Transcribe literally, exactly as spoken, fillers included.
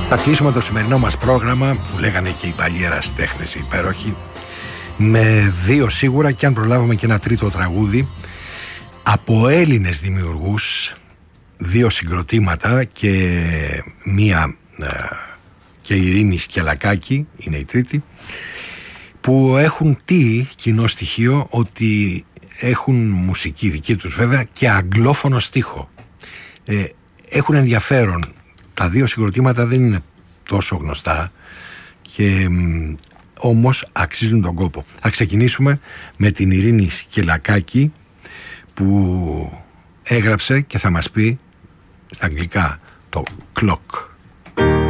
Θα κλείσουμε το σημερινό μας πρόγραμμα, που λέγανε και οι παλιοί ερασιτέχνες οι υπέροχοι, με δύο σίγουρα, και αν προλάβουμε και ένα τρίτο τραγούδι από Έλληνες δημιουργούς, δύο συγκροτήματα και μία και η Ειρήνη Σκελακάκη είναι η τρίτη, που έχουν τι κοινό στοιχείο, ότι έχουν μουσική δική τους βέβαια και αγγλόφωνο στίχο. ε, έχουν ενδιαφέρον. Τα δύο συγκροτήματα δεν είναι τόσο γνωστά και μ, όμως αξίζουν τον κόπο. Θα ξεκινήσουμε με την Ειρήνη Σκελακάκη, που έγραψε και θα μας πει στα αγγλικά το Clock.